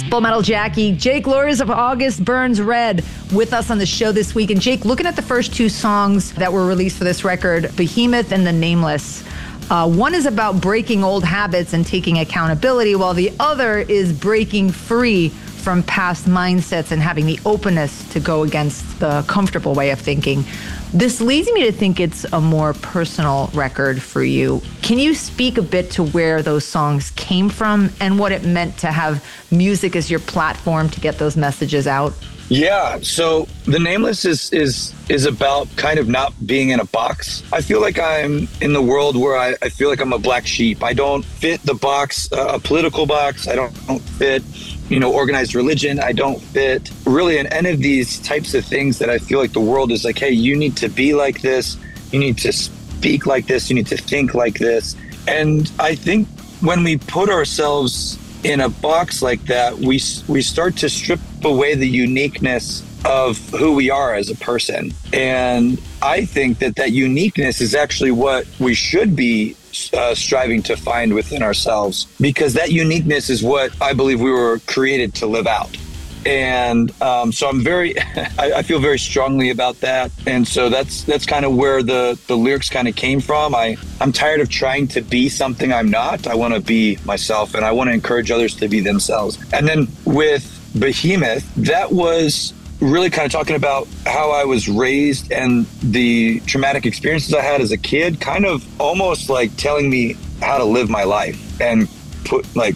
Full Metal Jackie, Jake Luhrs of August Burns Red with us on the show this week. And Jake, looking at the first two songs that were released for this record, Behemoth and The Nameless, one is about breaking old habits and taking accountability, while the other is breaking free from past mindsets and having the openness to go against the comfortable way of thinking. This leads me to think it's a more personal record for you. Can you speak a bit to where those songs came from and what it meant to have music as your platform to get those messages out? Yeah, so The Nameless is about kind of not being in a box. I feel like I'm in the world where I feel like I'm a black sheep. I don't fit the box, a political box. I don't fit, organized religion. I don't fit really in any of these types of things that I feel like the world is like, hey, you need to be like this. You need to speak like this. You need to think like this. And I think when we put ourselves in a box like that, we start to strip away the uniqueness of who we are as a person. And I think that uniqueness is actually what we should be striving to find within ourselves, because that uniqueness is what I believe we were created to live out. And so I feel very strongly about that. And so that's kind of where the lyrics kind of came from. I'm tired of trying to be something I'm not. I want to be myself, and I want to encourage others to be themselves. And then with Behemoth, that was really kind of talking about how I was raised and the traumatic experiences I had as a kid, kind of almost like telling me how to live my life, and put kind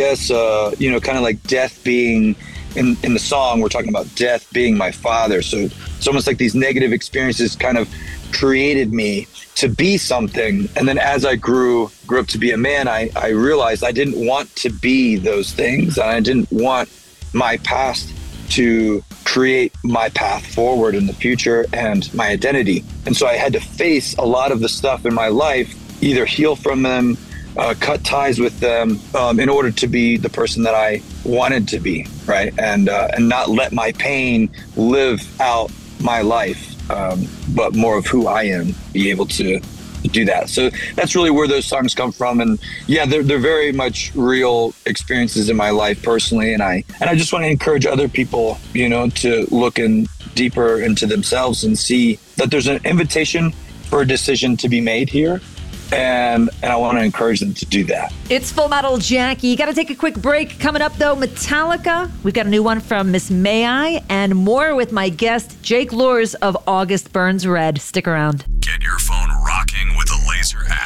of like death being in the song, we're talking about death being my father. So it's almost like these negative experiences kind of created me to be something. And then as I grew up to be a man, I realized I didn't want to be those things. And I didn't want my past to create my path forward in the future and my identity. And so I had to face a lot of the stuff in my life, either heal from them, cut ties with them, in order to be the person that I wanted to be, right? And not let my pain live out my life, but more of who I am, be able to do that. So that's really where those songs come from. And yeah, they're very much real experiences in my life personally. And I just want to encourage other people, to look deeper into themselves and see that there's an invitation for a decision to be made here. And I want to encourage them to do that. It's Full Metal Jackie. Got to take a quick break. Coming up, though, Metallica. We've got a new one from Miss May I, and more with my guest, Jake Luhrs of August Burns Red. Stick around. Get your phone rocking with the Laser app.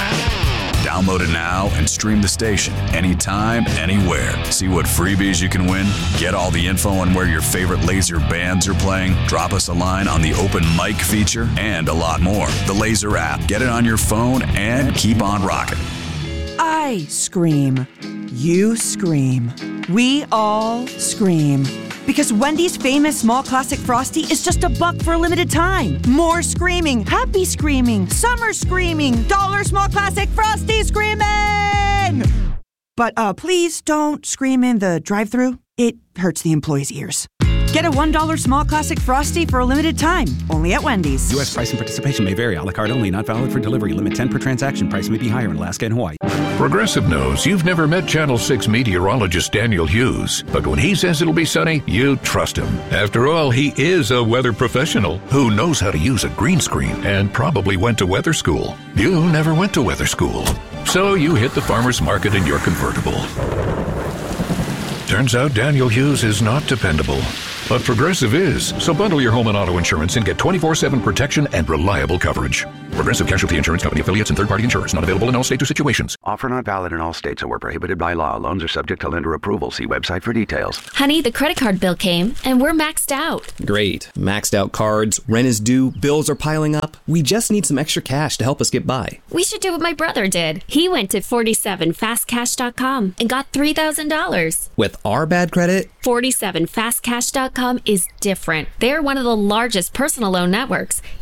Download it now and stream the station anytime, anywhere. See what freebies you can win, get all the info on where your favorite Laser bands are playing, drop us a line on the open mic feature, and a lot more. The Laser app. Get it on your phone and keep on rocking. I scream. You scream. We all scream. Because Wendy's famous small classic Frosty is just $1 for a limited time. More screaming, happy screaming, summer screaming, dollar small classic Frosty screaming! But please don't scream in the drive-thru. It hurts the employees' ears. Get a $1 small classic Frosty for a limited time, only at Wendy's. U.S. price and participation may vary. A la carte only, not valid for delivery. Limit 10 per transaction. Price may be higher in Alaska and Hawaii. Progressive knows you've never met Channel 6 meteorologist Daniel Hughes, but when he says it'll be sunny, you trust him. After all, he is a weather professional who knows how to use a green screen and probably went to weather school. You never went to weather school, so you hit the farmer's market in your convertible. Turns out Daniel Hughes is not dependable. But Progressive is. So bundle your home and auto insurance and get 24/7 protection and reliable coverage. Progressive Casualty Insurance Company affiliates and third-party insurers. Not available in all states or situations. Offer not valid in all states or were prohibited by law. Loans are subject to lender approval. See website for details. Honey, the credit card bill came and we're maxed out. Great. Maxed out cards, rent is due, bills are piling up. We just need some extra cash to help us get by. We should do what my brother did. He went to 47fastcash.com and got $3,000. With our bad credit? 47fastcash.com is different. They're one of the largest personal loan networks.